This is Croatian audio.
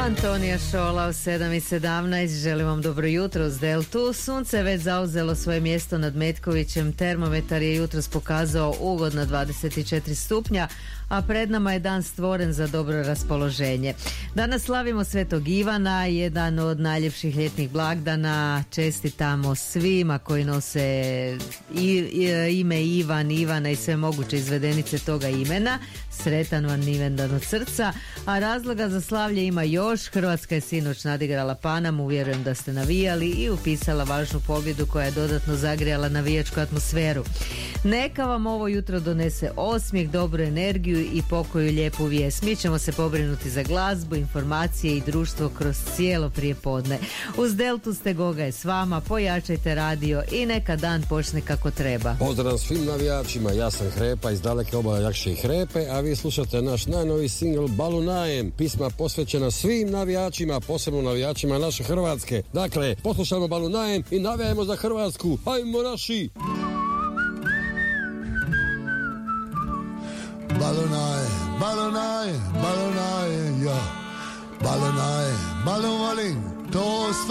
Antonija Šola u 7:17. Želim vam dobro jutro uz Deltu. Sunce je već zauzelo svoje mjesto nad Metkovićem. Termometar je jutros pokazao ugodno 24 stupnja, a pred nama je dan stvoren za dobro raspoloženje. Danas slavimo Svetog Ivana, jedan od najljepših ljetnih blagdana. Čestitamo svima koji nose ime Ivan, Ivana i sve moguće izvedenice toga imena. Sretan vam imendan od srca. A razloga za slavlje ima još. Hrvatska je sinoć nadigrala Panamu, vjerujem da ste navijali, i upisala važnu pobjedu koja je dodatno zagrijala navijačku atmosferu. Neka vam ovo jutro donese osmijeh, dobru energiju i pokoju lijepu vijest. Mi ćemo se pobrinuti za glazbu, informacije i društvo kroz cijelo prijepodne. Uz Deltu ste Goga je s vama, pojačajte radio i neka dan počne kako treba. Pozdrav svim navijačima, ja sam Hrepa iz daleke obale Jakše i Hrepe, a vi slušate naš najnoviji singl Balunajem, pisma posvećena svim navijačima, posebno navijačima naše Hrvatske. Dakle, poslušajmo Balunajem i navijajmo za Hrvatsku. Hajmo naši! Balunaje, balunaje, balunaje, ja. Balunaje, balun volim, to